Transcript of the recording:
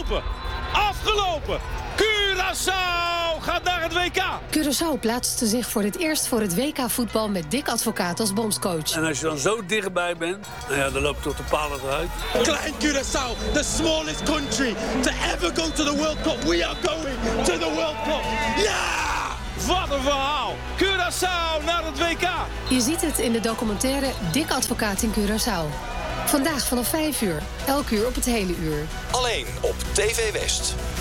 Afgelopen. Curaçao gaat naar het WK. Curaçao plaatste zich voor het eerst voor het WK-voetbal met Dick Advocaat als bondscoach. En als je dan zo dichtbij bent, nou ja, dan loop je tot de palen eruit. Klein Curaçao, the smallest country to ever go to the World Cup. We are going to the World Cup. Ja! Wat een verhaal. Curaçao naar het WK. Je ziet het in de documentaire Dick Advocaat in Curaçao. Vandaag vanaf 5 uur. Elk uur op het hele uur. Alleen op TV West.